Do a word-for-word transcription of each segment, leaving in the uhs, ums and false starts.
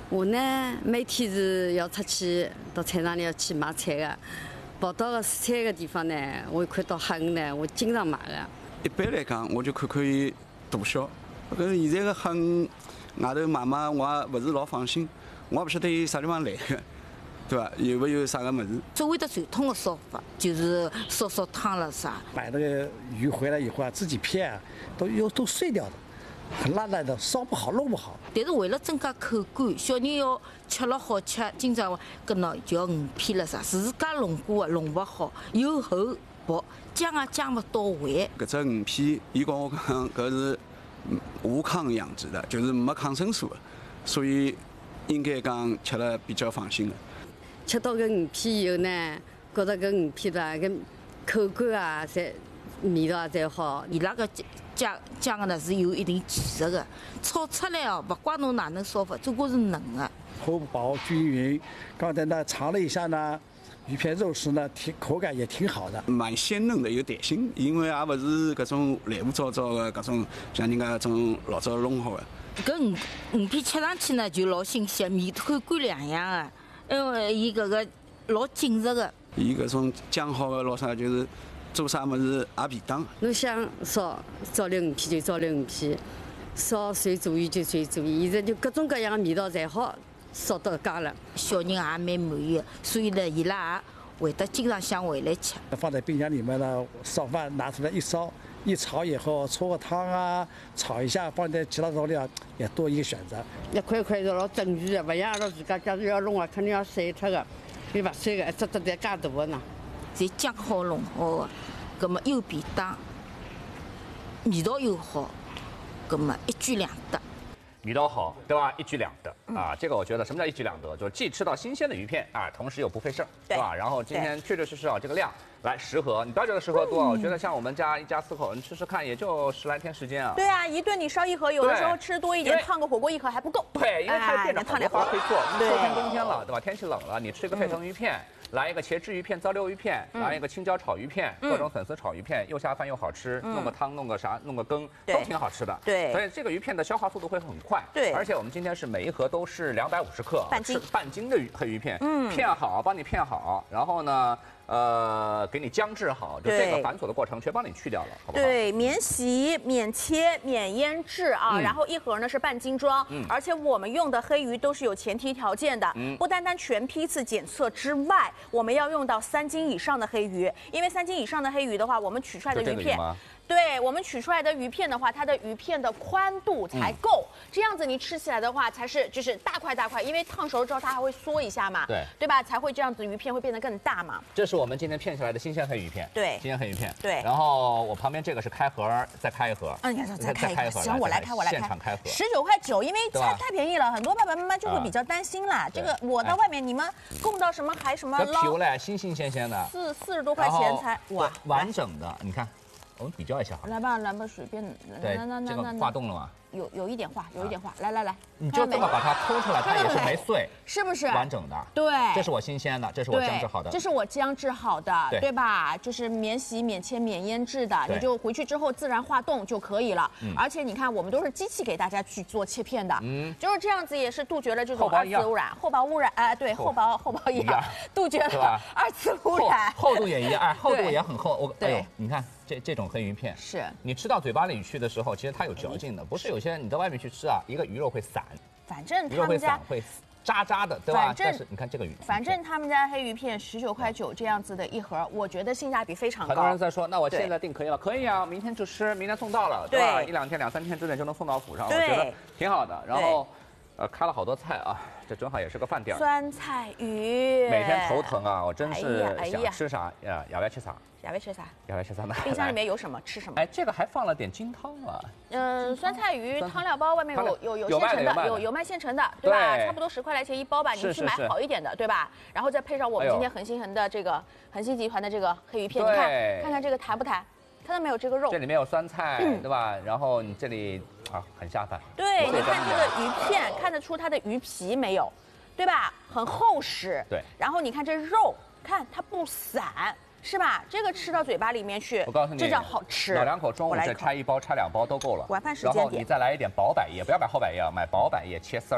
我呢，每天是要出去到菜场里要去买菜的。跑到个蔬菜的地方呢，我看到黑鱼呢，我经常买的。 一般来讲，我就看看伊大小。搿现在个黑鱼外头买买，我也勿是老放心，我也勿晓得伊啥地方来的，对伐？有没有啥个物事？ 所谓的传统的烧法，就是烧烧汤了啥。 买那个鱼回来以后啊，自己片啊，都有都碎掉的。很烂烂的，烧不好，弄不好。 但是为了增加口感，小人要吃了好吃，经常搿喏就要鱼片了啥，自家弄过的弄勿好，又厚薄，姜也姜勿到位。 搿只鱼片，伊跟我讲搿是无抗养殖的，就是没抗生素的，所以应该讲吃了比较放心的。 吃到搿鱼片以后呢，觉着搿鱼片吧，搿口感啊，侪味道也侪好。 伊拉个酱酱个呢是有一定技术的，炒出来哦，不管侬哪能烧法，总归是嫩的。 厚薄均匀，刚才呢尝了一下呢，鱼片肉丝呢，挺口感也挺好的， 蛮鲜嫩的，有弹性，因为也勿是搿种烂糊糟糟的搿种，像人家种老早弄好的。 搿鱼鱼片吃上去呢就老新鲜，味口感两样的，因为伊搿个老紧实的。 伊搿种讲好的老啥就是。做啥物事也便当。 侬想烧糟溜鱼片就糟溜鱼片，烧水煮鱼就水煮鱼，现在就各种各样的味道侪好烧到家了。 小人也蛮满意的，所以呢，伊拉也会得经常想回来吃。 放在冰箱里面呢，烧饭拿出来一烧，一炒以后搓个汤啊，炒一下，放点其他调料也多一个选择。 一块块是老整齐的，勿像阿拉自家假如要弄啊，肯定要碎脱的，伊勿碎的，一只只侪介大的呢。 侪酱好弄好的，葛么又便当，味道又好，葛么一举两得。 味道好，对吧？一举两得啊！这个我觉得什么叫一举两得？就是既吃到新鲜的鱼片啊，同时又不费事儿，对吧？然后今天确确实实啊，这个量来十盒，你不要觉得十盒多，我觉得像我们家一家四口，你吃吃看，也就十来天时间啊。 对啊，一顿你烧一盒，有的时候吃多一点，烫个火锅一盒还不够。 对，因为它变着好多花可以做。秋天冬天了，对吧？天气冷了，你吃一个沸腾鱼片。来一个茄汁鱼片、糟溜鱼片，来一个青椒炒鱼片，各种粉丝炒鱼片，又下饭又好吃，弄个汤、弄个啥、弄个羹，都挺好吃的。 对， 所以这个鱼片的消化速度会很快。 对， 而且我们今天是每一盒都是两百五十克， 半斤半斤的鱼黑鱼片，嗯，片好，帮你片好，然后呢。呃，给你姜制好，就这个繁琐的过程全帮你去掉了，好不好？ 对，免洗、免切、免腌制啊，嗯、然后一盒呢是半斤装，嗯、而且我们用的黑鱼都是有前提条件的，嗯、不单单全批次检测之外，我们要用到三斤以上的黑鱼，因为三斤以上的黑鱼的话，我们取出来的鱼片。对我们取出来的鱼片的话，它的鱼片的宽度才够，嗯、这样子你吃起来的话才是就是大块大块，因为烫熟之后它还会缩一下嘛， 对对吧？才会这样子鱼片会变得更大嘛。 这是我们今天片下来的新鲜黑鱼片， 对， 新鲜黑鱼片， 对。 然后我旁边这个是开盒，再开一盒， 嗯，你看再开一盒，行，我来开，我来开， 现场开盒， 十九块九，因为太太便宜了，很多爸爸妈妈就会比较担心啦。这个我到外面你们供到什么还什么捞， 这皮嘞新新鲜鲜的， 四四十多块钱才哇完整的，你看。我们比较一下好了。 来吧，来吧，随便。 对，这个化冻了吗？ 有有一点化，有一点化。来来来， 你就这么把它抠出来，它也是没碎， 是不是完整的？ 对， 这是我新鲜的，这是我姜制好的， 这是我姜制好的，对吧？就是免洗、免切、免腌制的，你就回去之后自然化冻就可以了。而且你看，我们都是机器给大家去做切片的，嗯，就是这样子，也是杜绝了这种二次污染、厚薄污染。哎，对，厚薄厚薄一样，杜绝了二次污染。 厚度也一样，哎，厚度也很厚。我哎呦，你看。这这种黑鱼片是你吃到嘴巴里去的时候，其实它有嚼劲的，不是有些你到外面去吃啊，一个鱼肉会散， 反正鱼肉会散会渣渣的，对吧？但是你看这个鱼， 反正他们家黑鱼片十九块九这样子的一盒，我觉得性价比非常高。 很多人在说，那我现在订可以吗？可以啊，明天就吃，明天送到了，对吧？一两天、两三天之内就能送到府上，我觉得挺好的。然后，呃，开了好多菜啊，这正好也是个饭点。 酸菜鱼， 每天头疼啊，我真是想吃啥呀？要不要吃啥？ 要不要吃啥？ 要不要吃啥呢？ 冰箱里面有什么吃什么。 哎，这个还放了点金汤啊。 嗯，酸菜鱼汤料包外面有有有现成的，有有卖现成的，对吧？差不多十块来钱一包吧，你去买好一点的，对吧？然后再配上我们今天恒星恒的这个恒星集团的这个黑鱼片，你看看看这个弹不弹？看到没有？这个肉， 这里面有酸菜，对吧？然后你这里啊很下饭。 对，你看这个鱼片，看得出它的鱼皮没有，对吧？很厚实。 对。 然后你看这肉，看它不散。是吧？这个吃到嘴巴里面去， 我告诉你， 这叫好吃。 老两口中午再拆一包、拆两包都够了。 晚饭时间然后你再来一点薄百叶，不要买厚百叶，买薄百叶切丝儿，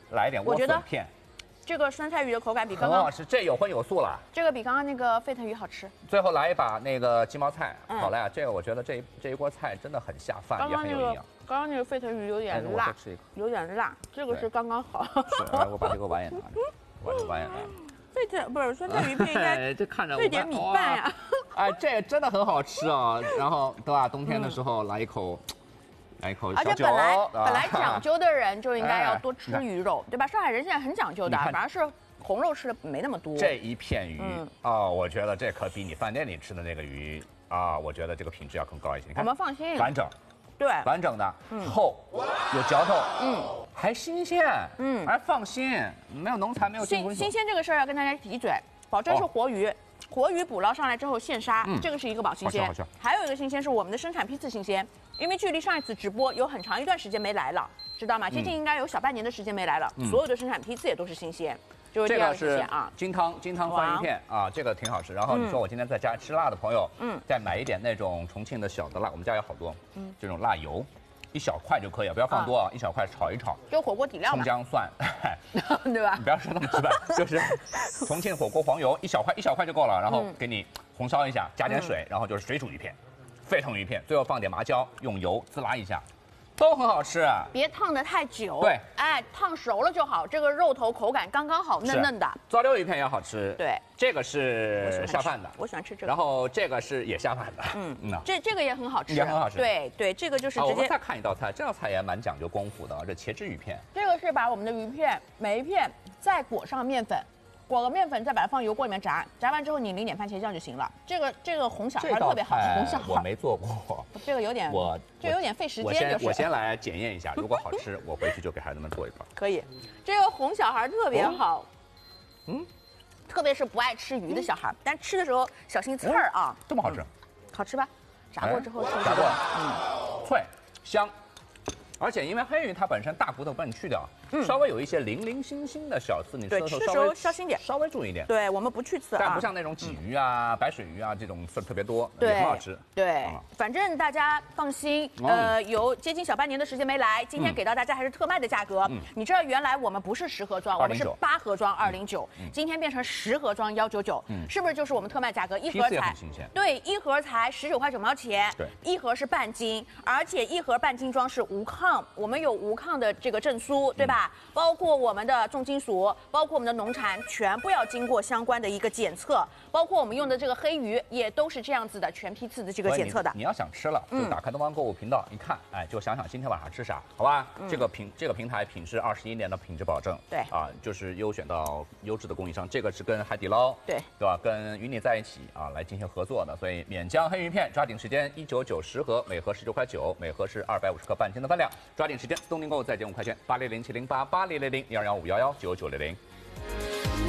来一点莴笋片。 这个酸菜鱼的口感比刚刚很好吃，这有荤有素了。 这个比刚刚那个沸腾鱼好吃。 最后来一把那个鸡毛菜，好了呀，这个我觉得这这一锅菜真的很下饭，也很有营养。 刚刚那个沸腾鱼有点辣，有点辣，这个是刚刚好。 是，我把这个碗也拿着，把这个碗也拿着。 沸腾不是酸菜鱼片应该这看着配点米饭呀。 哎，这真的很好吃啊！然后对吧？冬天的时候来一口。来一口小酒， 而且本来本来讲究的人就应该要多吃鱼肉，对吧？上海人现在很讲究的，反而是红肉吃的没那么多。 这一片鱼啊，我觉得这可比你饭店里吃的那个鱼啊，我觉得这个品质要更高一些。 我们放心， 完整， 对， 完整的，厚，有嚼头，嗯，还新鲜，嗯，还放心，没有农残，没有进口。 新鲜这个事儿要跟大家提一嘴，保证是活鱼。活鱼捕捞上来之后现杀，这个是一个保新鲜。还有一个新鲜是我们的生产批次新鲜，因为距离上一次直播有很长一段时间没来了，知道吗？接近应该有小半年的时间没来了，所有的生产批次也都是新鲜。就是第二个新鲜啊， 金汤金汤番鱼片啊，这个挺好吃。然后你说我今天在家吃辣的朋友，嗯，再买一点那种重庆的小的辣，我们家有好多，嗯，这种辣油。一小块就可以了，不要放多啊，一小块炒一炒， 就火锅底料嘛， 葱姜蒜， 对吧？ 你不要说那么直白，就是重庆火锅黄油，一小块一小块就够了，然后给你红烧一下，加点水，然后就是水煮鱼片，沸腾鱼片，最后放点麻椒，用油滋啦一下。都很好吃， 别烫得太久。 对， 哎，烫熟了就好，这个肉头口感刚刚好，嫩嫩的。 糟溜鱼片也好吃。 对， 这个是下饭的， 我喜欢吃这个。 然后这个是也下饭的， 嗯嗯，这这个也很好吃， 也很好吃。 对对，这个就是直接。 我们再看一道菜，这道菜也蛮讲究功夫的，这茄汁鱼片。 这个是把我们的鱼片每一片再裹上面粉。裹个面粉，再把它放油锅里面炸，炸完之后你淋点番茄酱就行了。这个这个红小孩特别好，红小孩我没做过， 这个有点我这有点费时间。 我先就是我先来检验一下，如果好吃，我回去就给孩子们做一包。 可以，这个红小孩特别好，嗯，特别是不爱吃鱼的小孩，但吃的时候小心刺儿啊。 这么好吃， 好吃吧？炸过之后是炸过，嗯，脆香。而且因为黑鱼它本身大骨头帮你去掉，嗯、稍微有一些零零星星的小刺，你吃的时候稍微小心点， 稍微注意一点。 对我们不去刺、啊， 但不像那种鲫鱼啊、嗯、白水鱼啊这种刺特别多， 对， 也很好吃。 对，嗯、反正大家放心，嗯、呃，有接近小半年的时间没来，今天给到大家还是特卖的价格。嗯、你知道原来我们不是十盒装，我们是八盒装二零九，今天变成十盒装幺九九，是不是就是我们特卖价格？一盒才对，一盒才十九块九毛钱， 对， 一盒是半斤，而且一盒半斤装是无抗，我们有无。无抗的这个证书，对吧？嗯、包括我们的重金属，包括我们的农残，全部要经过相关的一个检测。包括我们用的这个黑鱼，也都是这样子的全批次的这个检测的。 你, 你要想吃了，就打开东方购物频道、嗯、一看，哎，就想想今天晚上吃啥，好吧？嗯、这个平这个平台品质二十一年的品质保证， 对啊，就是优选到优质的供应商。这个是跟海底捞， 对对吧？跟与你在一起啊来进行合作的，所以免浆黑鱼片抓紧时间，一九九十盒，每盒十九块九，每盒是二百五十克半斤的分量，抓紧时间，东宁购再减五块钱。八零零七零八八零零零零二幺五幺幺九九零零。